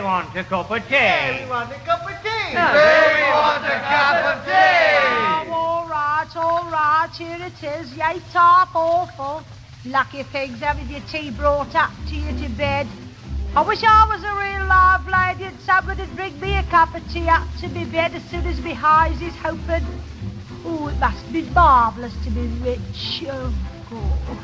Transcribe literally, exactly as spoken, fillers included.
want a cup of tea. Yeah, we want a cup of tea. No. We want a cup of tea. Oh, all right, all right, here it is. You ain't half awful. Lucky things having your tea brought up to you to bed. I wish I was a real live lady and somebody'd bring me a cup of tea up to me bed as soon as me eyes is open. Oh, it must be marvellous to be rich. Oh, God.